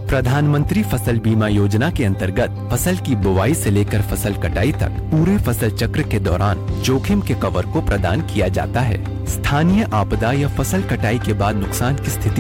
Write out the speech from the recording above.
प्रधानमंत्री फसल बीमा योजना के अंतर्गत फसल की बुवाई से लेकर फसल कटाई तक पूरे फसल चक्र के दौरान जोखिम के कवर को प्रदान किया जाता है। स्थानीय आपदा या फसल कटाई के बाद नुकसान की स्थिति